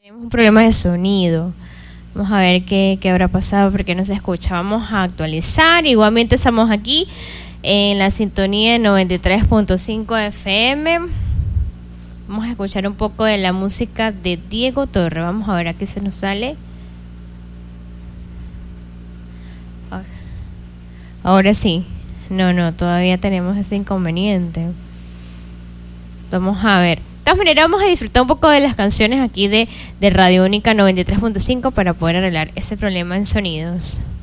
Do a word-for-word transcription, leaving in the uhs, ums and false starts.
Tenemos un problema de sonido. Vamos a ver qué, qué habrá pasado porque no se escucha. Vamos a actualizar. Igualmente estamos aquí en la sintonía de noventa y tres punto cinco F M. Vamos a escuchar un poco de la música de Diego Torre. Vamos a ver a qué se nos sale. Ahora, ahora sí. No, no, todavía tenemos ese inconveniente. Vamos a ver. De todas maneras, vamos a disfrutar un poco de las canciones aquí de, de Radio Única noventa y tres punto cinco para poder arreglar ese problema en sonidos.